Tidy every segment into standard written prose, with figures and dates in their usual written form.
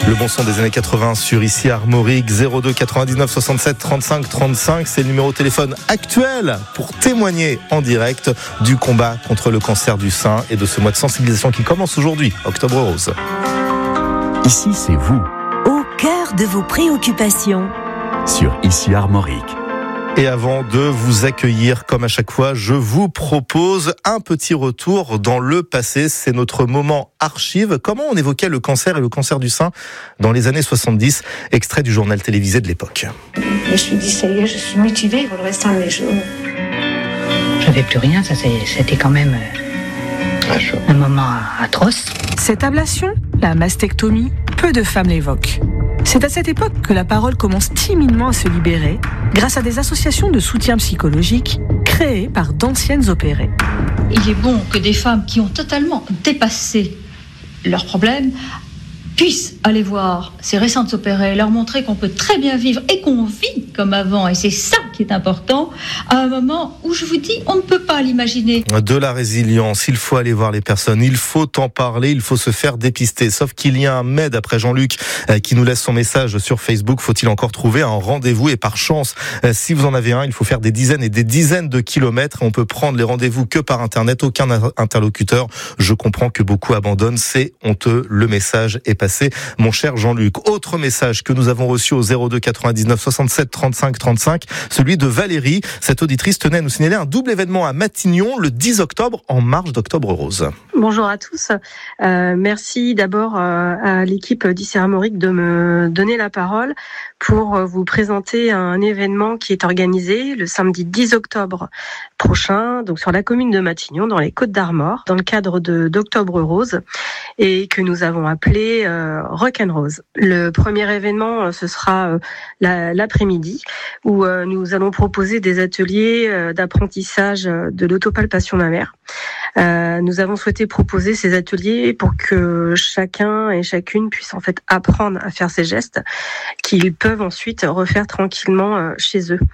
Le bon son des années 80 sur ici Armorique. 02 99 67 35 35, c'est le numéro de téléphone actuel pour témoigner en direct du combat contre le cancer du sein et de ce mois de sensibilisation qui commence aujourd'hui, Octobre Rose. Ici, c'est vous, au cœur de vos préoccupations. sur Ici Armorique. Et avant de vous accueillir, comme à chaque fois, je vous propose un petit retour dans le passé. C'est notre moment archive. Comment on évoquait le cancer et le cancer du sein dans les années 70, extrait du journal télévisé de l'époque. Je me suis dit, ça y est, je suis motivée pour le restant de mes jours. J'avais plus rien, c'était quand même un moment atroce. Cette ablation, la mastectomie, peu de femmes l'évoquent. C'est à cette époque que la parole commence timidement à se libérer grâce à des associations de soutien psychologique créées par d'anciennes opérées. Il est bon que des femmes qui ont totalement dépassé leurs problèmes puissent aller voir ces récentes opérées, leur montrer qu'on peut très bien vivre et qu'on vit comme avant. Et c'est ça qui est important, à un moment où je vous dis, on ne peut pas l'imaginer. De la résilience, il faut aller voir les personnes, il faut en parler, il faut se faire dépister. Sauf qu'il y a un mais, d'après Jean-Luc, qui nous laisse son message sur Facebook. Faut-il encore trouver un rendez-vous? Et par chance, si vous en avez un, il faut faire des dizaines et des dizaines de kilomètres. On peut prendre les rendez-vous que par Internet, aucun interlocuteur. Je comprends que beaucoup abandonnent, c'est honteux. Le message est passé, mon cher Jean-Luc. Autre message que nous avons reçu au 02 99 67 35 35, celui de Valérie. Cette auditrice tenait à nous signaler un double événement à Matignon le 10 octobre en marge d'Octobre Rose. Bonjour à tous. Merci d'abord à l'équipe d'Ici Armorique de me donner la parole pour vous présenter un événement qui est organisé le samedi 10 octobre prochain, donc sur la commune de Matignon, dans les Côtes-d'Armor, dans le cadre d'Octobre Rose, et que nous avons appelé Rock'n'Rose. Le premier événement, ce sera l'après-midi, où nous allons proposer des ateliers d'apprentissage de l'autopalpation mammaire. Nous avons souhaité proposer ces ateliers pour que chacun et chacune puisse en fait apprendre à faire ces gestes qu'ils peuvent ensuite refaire tranquillement chez eux.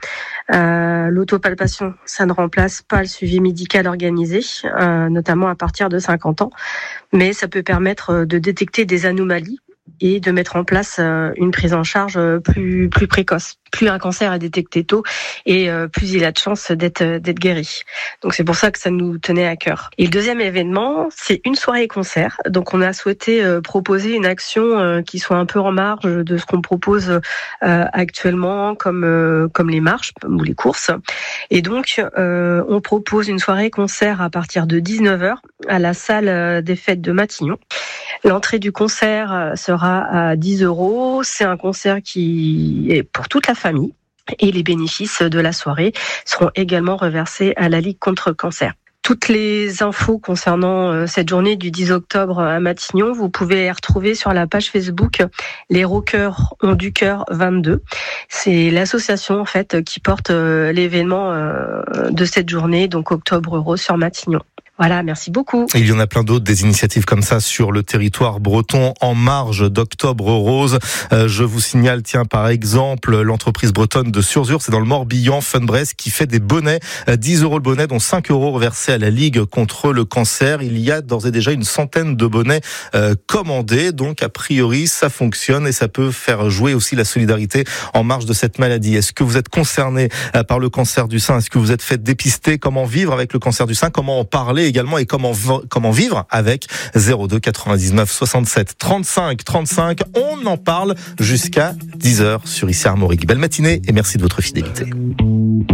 L'autopalpation, ça ne remplace pas le suivi médical organisé, notamment à partir de 50 ans, mais ça peut permettre de détecter des anomalies et de mettre en place une prise en charge plus précoce. Plus un cancer est détecté tôt et plus il a de chances d'être guéri. Donc c'est pour ça que ça nous tenait à cœur. Et le deuxième événement, c'est une soirée concert. Donc on a souhaité proposer une action qui soit un peu en marge de ce qu'on propose actuellement comme les marches ou les courses. Et donc on propose une soirée concert à partir de 19h à la salle des fêtes de Matignon. L'entrée du concert sera à 10 €. C'est un concert qui est pour toute la famille et les bénéfices de la soirée seront également reversés à la Ligue contre le cancer. Toutes les infos concernant cette journée du 10 octobre à Matignon, vous pouvez les retrouver sur la page Facebook Les Rockeurs ont du cœur 22. C'est l'association en fait qui porte l'événement de cette journée, donc Octobre Rose sur Matignon. Voilà, merci beaucoup. Il y en a plein d'autres, des initiatives comme ça sur le territoire breton en marge d'Octobre Rose. Je vous signale, tiens, par exemple, l'entreprise bretonne de Surzur, c'est dans le Morbihan, Funbrest, qui fait des bonnets, 10 € le bonnet, dont 5 € reversés à la Ligue contre le cancer. Il y a d'ores et déjà une centaine de bonnets commandés, donc a priori ça fonctionne et ça peut faire jouer aussi la solidarité en marge de cette maladie. Est-ce que vous êtes concerné par le cancer du sein? Est-ce que vous êtes fait dépister? Comment vivre avec le cancer du sein? Comment en parler également et comment vivre avec? 02 99 67 35 35. On en parle jusqu'à 10h sur Ici Armorique. Belle matinée et merci de votre fidélité.